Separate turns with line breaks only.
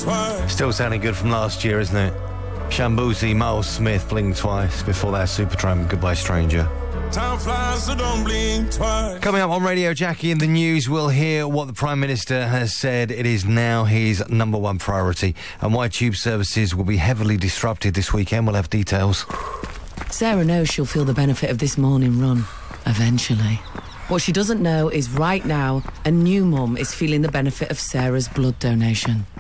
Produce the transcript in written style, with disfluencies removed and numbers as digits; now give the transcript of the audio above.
twice.
Still sounding good from last year, isn't it? Shambuzi, Miles Smith, Blink Twice. Before that, Supertramp, Goodbye Stranger.
Time flies, so don't blink twice.
Coming up on Radio Jackie in the news, we'll hear what the Prime Minister has said it is now his #1 priority and why tube services will be heavily disrupted this weekend. We'll have details.
Sarah knows she'll feel the benefit of this morning run, eventually. What she doesn't know is right now, a new mum is feeling the benefit of Sarah's blood donation.